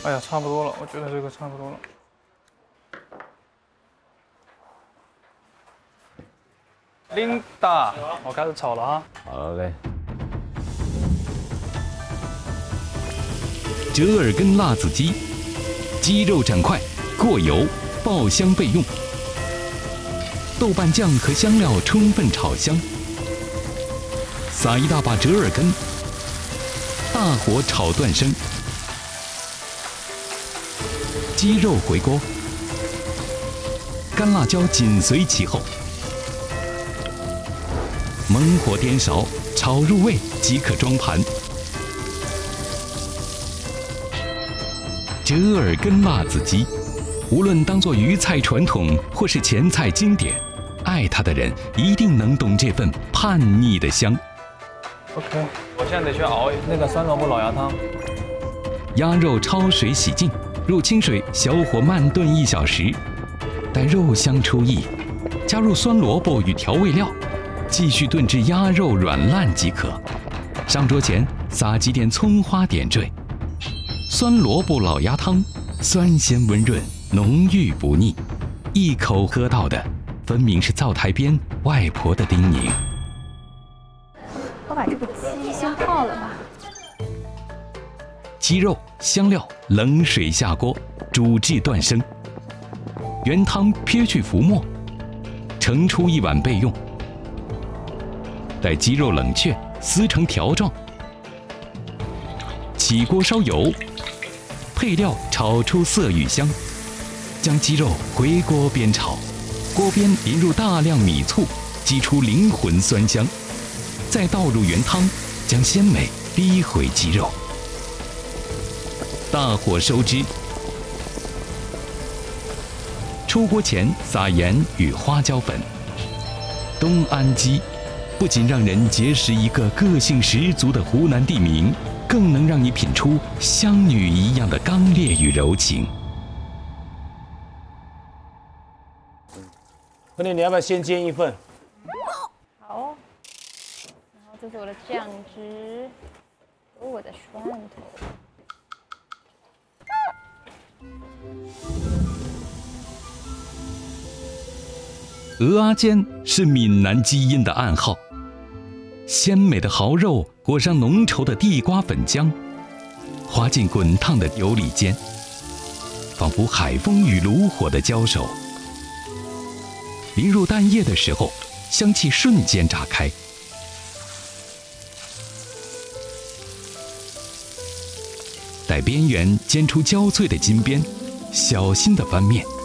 哎呀，差不多了，我觉得这个差不多了。琳达，我开始炒了啊。 好嘞。 折耳根辣子鸡，鸡肉斩块，过油，爆香备用。豆瓣酱和香料充分炒香，撒一大把折耳根，大火炒断生。鸡肉回锅，干辣椒紧随其后，猛火颠勺，炒入味即可装盘。折耳根辣子鸡，无论当做渝菜传统或是前菜经典，爱它的人一定能懂这份叛逆的香。 OK， 我现在得去熬那个酸萝卜老鸭汤。 鸭肉焯水洗净，入清水，小火慢炖1小时，待肉香出溢，加入酸萝卜与调味料，继续炖至鸭肉软烂即可。上桌前撒几点葱花点缀。酸萝卜老鸭汤，酸鲜温润，浓郁不腻，一口喝到的分明是灶台边外婆的叮咛。 我把这个鸡先泡了吧。 鸡肉、香料冷水下锅，煮至断生。原汤撇去浮沫，盛出1碗备用。待鸡肉冷却，撕成条状。起锅烧油，配料炒出色与香，将鸡肉回锅煸炒，锅边淋入大量米醋，激出灵魂酸香，再倒入原汤，将鲜美逼回鸡肉。大火收汁，出锅前撒盐与花椒粉。东安鸡不仅让人结识一个个性十足的湖南地名，更能让你品出乡女一样的刚烈与柔情。 坤弟，你要不要先煎一份？ 好，然后这是我的酱汁，有我的蒜头。 鹅阿煎是闽南基因的暗号，鲜美的蚝肉裹上浓稠的地瓜粉浆，滑进滚烫的油里煎，仿佛海风与炉火的交手。淋入蛋液的时候，香气瞬间炸开。待边缘煎出焦脆的金边，小心地翻面。